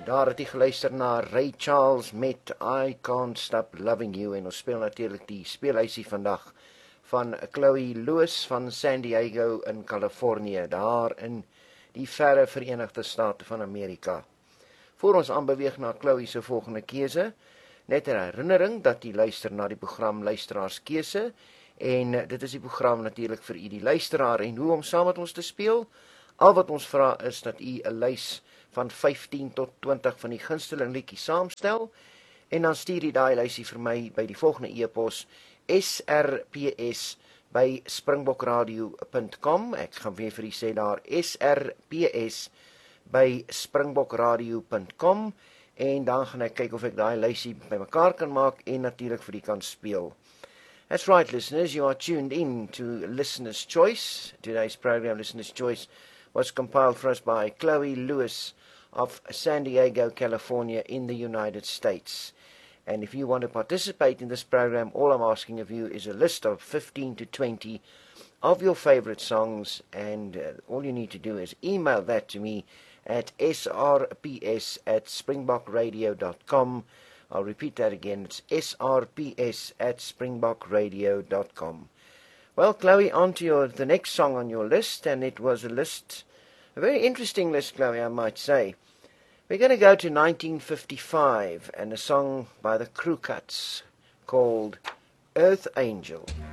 Daar het jy geluister na Ray Charles met I Can't Stop Loving You, en ons speel natuurlik die speelhuisie vandag van Chloe Lewis van San Diego in Californië, daar in die verre Verenigde State van Amerika. Voor ons aanbeweeg na Chloe se volgende keuse, net 'n herinnering dat jy luister na die program Luisteraarskeuse, en dit is die program natuurlik vir u die luisteraar, en hoe om saam met ons te speel. Al wat ons vra is dat u 'n lys van 15 tot 20 van die gunsteling liedjies saamstel, en dan stuur jy daai lysie vir my by die volgende e-pos, srps@springbokradio.com. Ek gaan weer vir u sê daar, srps@springbokradio.com, en dan gaan ek kyk of ek daai lysie bymekaar kan maak en natuurlik vir u kan speel. That's right, listeners, you are tuned in to Listener's Choice. Today's program, Listener's Choice, was compiled for us by Chloe Lewis of San Diego, California, in the United States. And if you want to participate in this program, all I'm asking of you is a list of 15 to 20 of your favorite songs, and all you need to do is email that to me at srps@springbokradio.com. I'll repeat that again, it's srps@springbokradio.com. Well, Chloe, on to the next song on your list, and it was a very interesting list, Chloe, I might say. We're going to go to 1955 and a song by the Crew Cuts called Earth Angel.